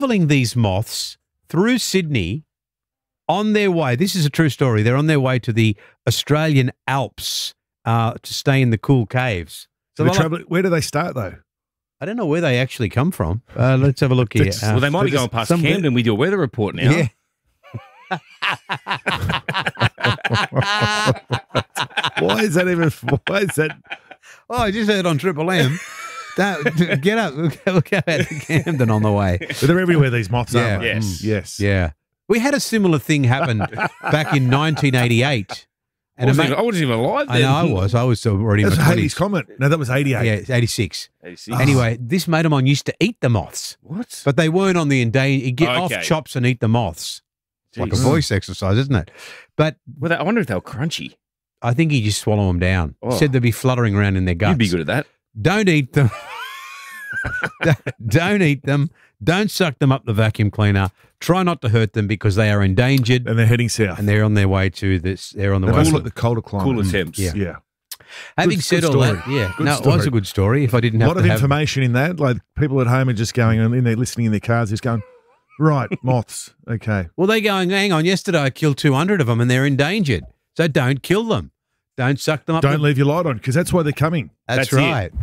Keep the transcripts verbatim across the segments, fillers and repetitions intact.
traveling these moths through Sydney on their way. This is a true story. They're on their way to the Australian Alps uh, to stay in the cool caves. So they're the trouble, where do they start, though? I don't know where they actually come from. Uh, let's have a look here. Well, they might be going past some- Camden with your weather report now. Yeah. Why is that even? Why is that? Oh, I just heard on Triple M. That, get up. We'll go out to Camden on the way. But they're everywhere, these moths, Yeah. aren't they? Yes. Mm, yes. Yeah. We had a similar thing happen back in nineteen eighty-eight. I, wasn't a even, mate- I wasn't even alive I then. know I was. I was still already in That's my Haley's twenties. comment. No, that was eighty-eight. Yeah, it's eighty-six. eighty-six. Anyway, this mate of mine used to eat the moths, What? but they weren't on the endangered. He'd get Okay. off chops and eat the moths. It's like a Jeez. voice exercise, isn't it? But Well, they- I wonder if they were crunchy. I think he just swallow them down. Oh. Said they'd be fluttering around in their guts. You'd be good at that. Don't eat them. Don't eat them. Don't suck them up the vacuum cleaner. Try not to hurt them because they are endangered And they're heading south. and they're on their way to this. They're on the They're way. all at the colder climate. Cooler temps. Yeah. Yeah. Having Good- said good all story. that, yeah, Good no, it was story. a good story. If I didn't A have lot to of have, information in that. Like people at home are just going in there listening in their cars, just going, right, moths. Okay. well, they're going. Hang on, yesterday I killed two hundred of them and they're endangered. So don't kill them. Don't suck them up. Don't the- leave your light on because that's why they're coming. That's, That's it. right.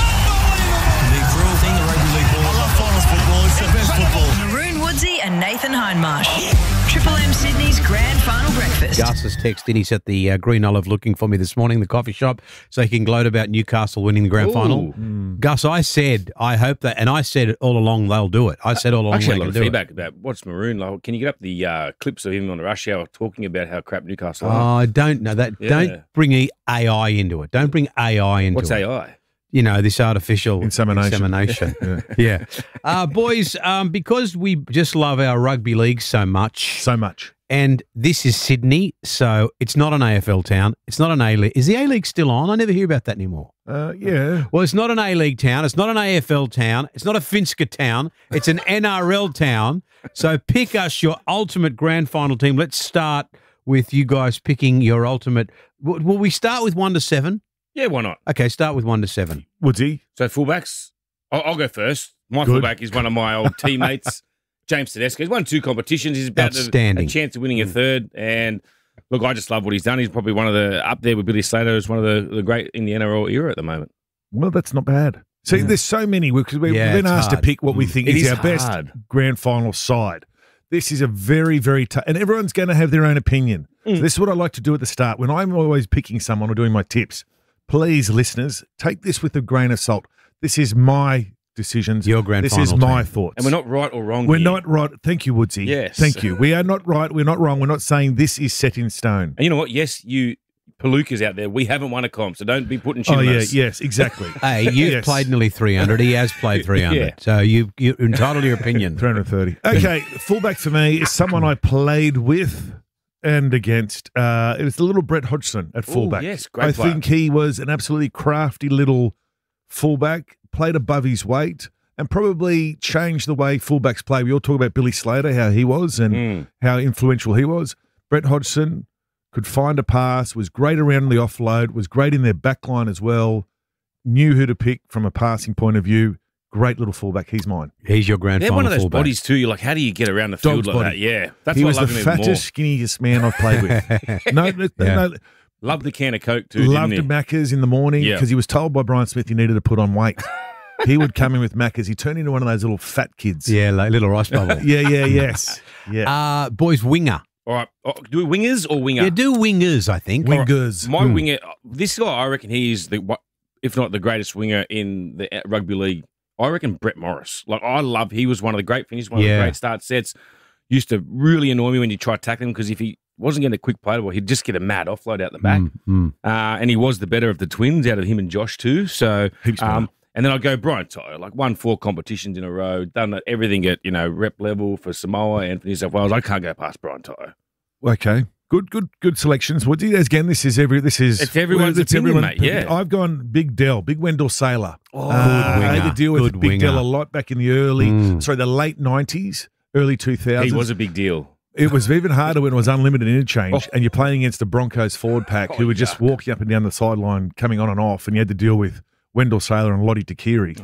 Maroon Woodsy and Nathan Hindmarsh. Triple M Sydney's grand final breakfast. Gus has texted. He's at the uh, Green Olive looking for me this morning, the coffee shop, so he can gloat about Newcastle winning the grand Ooh. final. Gus, I said, I hope that, and I said it all along they'll do it. I said all along Actually, they're a lot going of to do it. feedback about what's Maroon. Like, can you get up the uh, clips of him on the rush hour talking about how crap Newcastle are? Oh, don't know that. Yeah. Don't bring A I into it. Don't bring A I into What's it. A I? You know, this artificial Insemination. insemination. Yeah. yeah. Uh, boys, um, because we just love our rugby league so much, So much. and this is Sydney, so it's not an A F L town. It's not an A-League. Is the A-League still on? I never hear about that anymore. Uh, yeah. Well, it's not an A-League town. It's not an A F L town. It's not a Finska town. It's an N R L town. So pick us your ultimate grand final team. Let's start with you guys picking your ultimate. Will will we start with one to seven? Yeah, why not? Okay, start with one to seven. Woodsy. So fullbacks, I'll, I'll go first. My Good. fullback is one of my old teammates, James Tedesco. He's won two competitions. He's about to- Outstanding. a chance of winning a third. And look, I just love what he's done. He's probably one of the up there with Billy Slater as one of the, the great in the N R L era at the moment. Well, that's not bad. See, there's so many because we've Yeah, been it's asked hard. to pick what we think It is, is our best hard. grand final side. This is a very, very tough, and everyone's going to have their own opinion. Mm. So this is what I like to do at the start. When I'm always picking someone or doing my tips, please, listeners, take this with a grain of salt. This is my decisions. Your grand This final is my team. thoughts. And we're not right or wrong We're here. not right. Thank you, Woodsy. Yes. Thank you. We are not right. We're not wrong. We're not saying this is set in stone. And you know what? Yes, you Palookas out there, we haven't won a comp, so don't be putting shit Oh, on yeah. us. Yes, exactly. Hey, you've Yes. played nearly three hundred. He has played three hundred. Yeah. So you, you're entitled to your opinion. three hundred thirty. Okay, fullback for me is someone I played with and against. Uh, it's the little Brett Hodgson at fullback. yes, great I player. think he was an absolutely crafty little fullback, played above his weight, and probably changed the way fullbacks play. We all talk about Billy Slater, how he was and Mm. how influential he was. Brett Hodgson could find a pass, was great around the offload, was great in their back line as well, knew who to pick from a passing point of view. Great little fullback. He's mine. He's your grand They're final one of those fullback. bodies too. You're like, how do you get around the field Dog's like body. that? Yeah, that's he what was I the love him even more. fattest, skinniest man I've played with. no, no, Yeah. no, Love the can of Coke too. loved didn't he? Macca's in the morning Yeah. because he was told by Brian Smith he needed to put on weight. He would come in with Macca's. He turned into one of those little fat kids. Yeah, like little rice bubble. yeah, yeah, yes. Yeah. Uh, boys, winger. All right, oh, do we wingers or winger? Yeah, do wingers, I think. Wingers. My Hmm. winger, this guy, I reckon he is the, what- if not the greatest winger in the rugby league. I reckon Brett Morris. Like I love, he was one of the great finishes, one of Yeah. the great start sets. Used to really annoy me when you try tackling him because if he wasn't getting a quick play, well, he'd just get a mad offload out the back. Mm, mm. Uh, and he was the better of the twins out of him and Josh too. So, Heaps better. um, and then I go Brian Tyler, like won four competitions in a row, done everything at you know rep level for Samoa and for New South Wales. I can't go past Brian Tyler. Okay. Good, good, good selections. Woodsy. Again, this is every. This is It's everyone's opinion, mate, yeah. I've gone Big Dell, Big Wendell Sailor. Oh, Uh, I winger. had to deal with Good Big winger. Dell a lot back in the early, Mm. sorry, the late nineties, early two thousands. He was a big deal. It was even harder when it was unlimited interchange Oh. and you're playing against the Broncos forward pack who Oh, were just yuck. walking up and down the sideline, coming on and off, and you had to deal with Wendell Sailor and Lottie Takiri. Oh.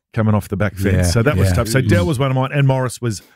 coming off the back fence. Yeah, so that was yeah. tough. So Dell was one of mine, and Morris was